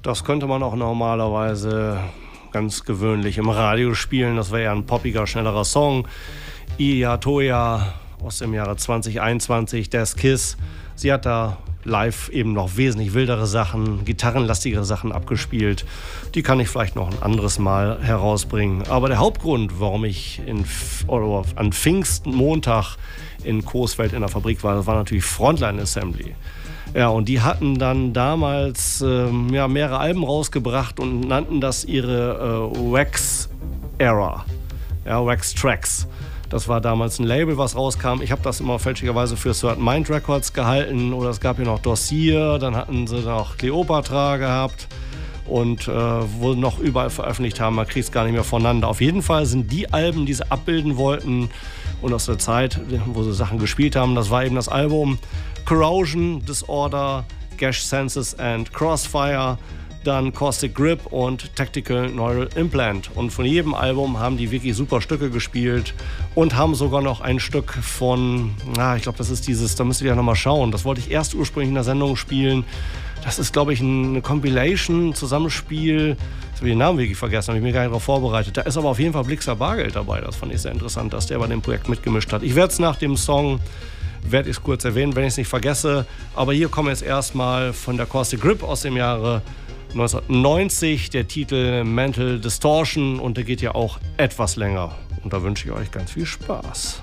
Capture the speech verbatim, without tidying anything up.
Das könnte man auch normalerweise ganz gewöhnlich im Radio spielen. Das wäre ja ein poppiger, schnellerer Song. Iya Toya aus dem Jahre zwanzig einundzwanzig, Death Kiss. Sie hat da live eben noch wesentlich wildere Sachen, gitarrenlastigere Sachen abgespielt. Die kann ich vielleicht noch ein anderes Mal herausbringen. Aber der Hauptgrund, warum ich in, oder an Pfingstmontag in Coesfeld in der Fabrik war, das war natürlich Frontline Assembly. Ja, und die hatten dann damals ähm, ja, mehrere Alben rausgebracht und nannten das ihre äh, Wax Era, ja, Wax Tracks. Das war damals ein Label, was rauskam. Ich habe das immer fälschlicherweise für Certain Mind Records gehalten. Oder es gab hier noch Dossier, dann hatten sie noch Cleopatra gehabt und äh, wo noch überall veröffentlicht haben. Man kriegt es gar nicht mehr voneinander. Auf jeden Fall sind die Alben, die sie abbilden wollten und aus der Zeit, wo sie Sachen gespielt haben, das war eben das Album Corrosion, Disorder, Gash Senses and Crossfire, dann Caustic Grip und Tactical Neural Implant. Und von jedem Album haben die wirklich super Stücke gespielt und haben sogar noch ein Stück von, na, ich glaube, das ist dieses, da müsst ihr ja nochmal schauen, das wollte ich erst ursprünglich in der Sendung spielen. Das ist, glaube ich, eine Compilation, ein Zusammenspiel. Jetzt habe ich den Namen wirklich vergessen, habe ich mir gar nicht darauf vorbereitet. Da ist aber auf jeden Fall Blixer Bargeld dabei. Das fand ich sehr interessant, dass der bei dem Projekt mitgemischt hat. Ich werde es nach dem Song werde ich es kurz erwähnen, wenn ich es nicht vergesse. Aber hier kommen jetzt erstmal von der Caustic Grip aus dem Jahre neunzehnhundertneunzig, der Titel Mental Distortion, und der geht ja auch etwas länger. Und da wünsche ich euch ganz viel Spaß.